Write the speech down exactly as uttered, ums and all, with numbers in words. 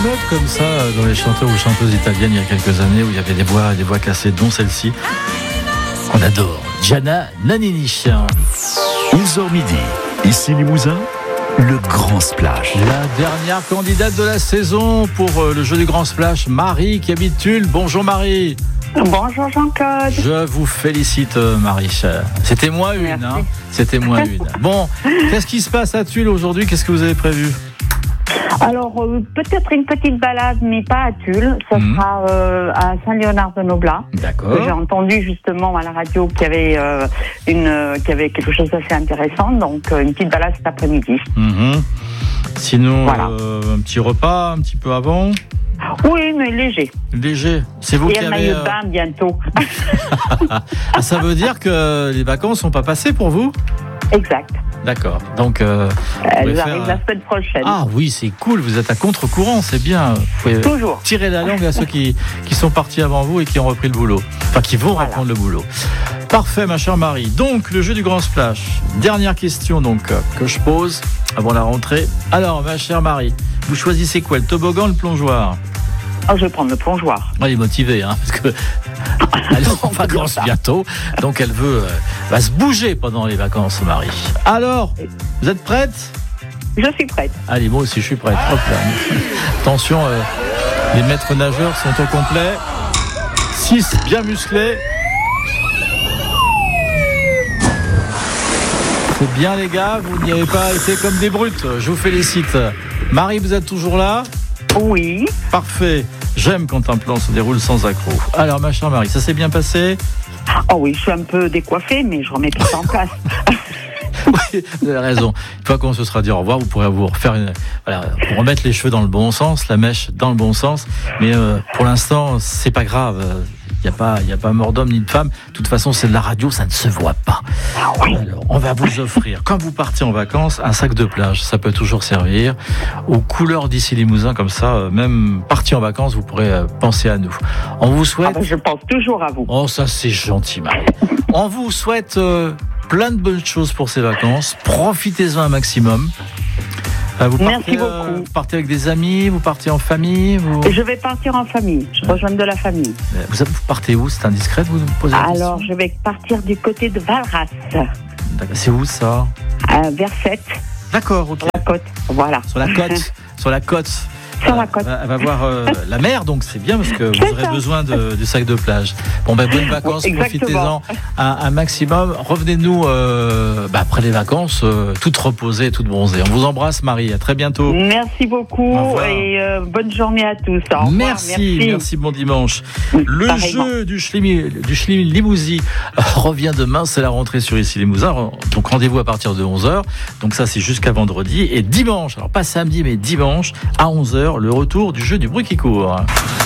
Mode comme ça dans les chanteurs ou chanteuses italiennes il y a quelques années où il y avait des voix, des voix cassées, dont celle-ci qu'on adore, Gianna Nannini. onze heures midi, ici Limousin, le Grand Splash. La dernière candidate de la saison pour le jeu du Grand Splash, Marie qui habite Tulle. Bonjour Marie. Bonjour Jean-Claude. Je vous félicite Marie. C'était moi une, hein. C'était moi une. Bon, qu'est-ce qui se passe à Tulle aujourd'hui? Qu'est-ce que vous avez prévu? Alors, euh, peut-être une petite balade, mais pas à Tulle. Ça mmh. sera euh, à Saint-Léonard-de-Noblat. D'accord. J'ai entendu justement à la radio qu'il y avait, euh, une, euh, qu'il y avait quelque chose d'assez intéressant. Donc, euh, une petite balade cet après-midi. Mmh. Sinon, voilà. euh, un petit repas, un petit peu avant? Oui, mais léger. Léger. C'est vous Et qui un avez... maillot de bain bientôt. Ah, ça veut dire que les vacances sont pas passées pour vous? Exact. D'accord. Donc, euh, elles faire... arrivent la semaine prochaine. Ah oui, c'est cool. Vous êtes à contre-courant, c'est bien. Vous pouvez toujours tirer la langue à ceux qui, qui sont partis avant vous et qui ont repris le boulot. Enfin, qui vont voilà. reprendre le boulot. Parfait, ma chère Marie. Donc, le jeu du Grand Splash. Dernière question donc que je pose avant la rentrée. Alors, ma chère Marie, vous choisissez quoi, le toboggan ou le plongeoir? Oh, je vais prendre le plongeoir. Elle est motivée, hein, parce que elle est en vacances bientôt, donc elle veut, euh, va se bouger pendant les vacances, Marie. Alors, vous êtes prête? Je suis prête. Allez, moi aussi, je suis prête. Hop là. Attention, euh, les maîtres nageurs sont au complet. six bien musclés. C'est bien, les gars. Vous n'y avez pas été comme des brutes. Je vous félicite. Marie, vous êtes toujours là? Oui. Parfait. J'aime quand un plan se déroule sans accroc. Alors, ma chère Marie, ça s'est bien passé? Oh oui, je suis un peu décoiffée, mais je remets tout ça en place. Oui, vous avez raison. Une fois qu'on se sera dit au revoir, vous pourrez vous refaire une, voilà, pour remettre les cheveux dans le bon sens, la mèche dans le bon sens. Mais euh, pour l'instant, c'est pas grave. Il n'y a pas, il n'y a pas mort d'homme ni de femme. De toute façon, c'est de la radio, ça ne se voit pas. Alors, on va vous offrir, quand vous partez en vacances, un sac de plage. Ça peut toujours servir. Aux couleurs d'ici Limousin, comme ça, même parti en vacances, vous pourrez penser à nous. On vous souhaite... Ah ben, je pense toujours à vous. Oh, ça, c'est gentil, Marie. On vous souhaite euh, plein de bonnes choses pour ces vacances. Profitez-en un maximum. Vous partez, Merci beaucoup. Euh, vous partez avec des amis, vous partez en famille vous... Je vais partir en famille, je rejoins de la famille. Vous, vous partez où? C'est indiscret de vous poser la question? Alors, je vais partir du côté de Valras. C'est où ça? À vers Sète. D'accord, ok. Sur la côte, voilà. Sur la côte, sur la côte. Sur la côte. Elle va voir euh, la mer, donc c'est bien parce que vous aurez ça. besoin de, du sac de plage. Bon, ben bonnes vacances, profitez-en un, un maximum. Revenez-nous euh, bah, après les vacances, euh, toutes reposées, toutes bronzées. On vous embrasse, Marie. À très bientôt. Merci beaucoup et euh, bonne journée à tous. Au revoir. Merci, merci, merci, bon dimanche. Le Pareillement. jeu du Schlimi, du Schlimi Limousin revient demain. C'est la rentrée sur Ici Limousin. Donc rendez-vous à partir de onze heures. Donc ça, c'est jusqu'à vendredi. Et dimanche, alors pas samedi, mais dimanche à onze heures. Le retour du jeu du bruit qui court.